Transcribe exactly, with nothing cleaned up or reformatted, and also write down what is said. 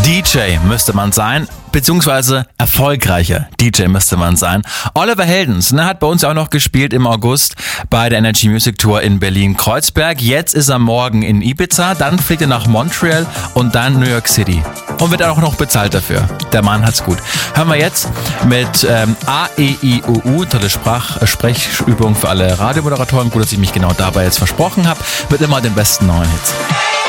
D J müsste man sein, beziehungsweise erfolgreicher D J müsste man sein. Oliver Heldens, ne, hat bei uns auch noch gespielt im August bei der Energy Music Tour in Berlin-Kreuzberg. Jetzt ist er morgen in Ibiza, dann fliegt er nach Montreal und dann New York City. Und wird auch noch bezahlt dafür. Der Mann hat's gut. Hören wir jetzt mit ähm, A, E, I, O, U, tolle Sprach- Sprechübung für alle Radiomoderatoren. Gut, dass ich mich genau dabei jetzt versprochen habe. Mit immer den besten neuen Hits.